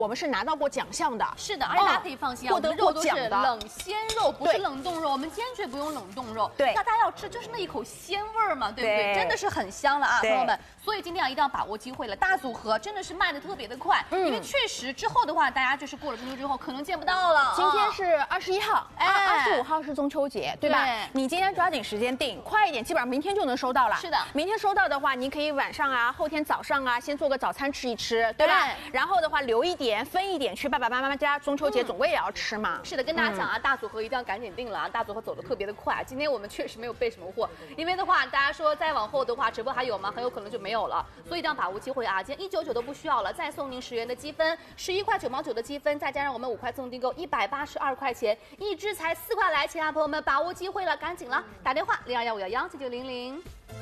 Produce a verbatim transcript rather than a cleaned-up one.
我们是拿到过奖项的。 是的，而且大家可以放心啊， 获得我们的肉都是过奖的冷鲜肉，不是冷冻肉，我们坚决不用冷冻肉。 对那大家要吃就是那一口鲜味儿嘛，对不对？ 对真的是很香了啊， 对朋友们。所以今天啊，一定要把握机会了，大组合真的是卖的特别的快， 嗯因为确实之后的话，大家就是过了中秋之后可能见不到了。 今天是二十一号， 哎二十五号是中秋节，对吧？ 对你今天抓紧时间订，快一点，基本上明天就能收到了。 是的明天收到的话，你可以晚上啊，后天早上啊，先做个早餐吃一吃，对吧？ 对然后的话，留一点，分一点去爸爸妈妈家，中秋节总归也要吃嘛。 是的，跟大家讲啊，大组合一定要赶紧定了啊！大组合走的特别的快，今天我们确实没有备什么货，因为的话，大家说再往后的话，直播还有吗？很有可能就没有了，所以一定要把握机会啊！今天一九九都不需要了，再送您十元的积分，十一块九毛九的积分，再加上我们五块送订购，一百八十二块钱，一支才四块来钱啊！朋友们，把握机会了，赶紧了，打电话零二幺五幺幺九九零零。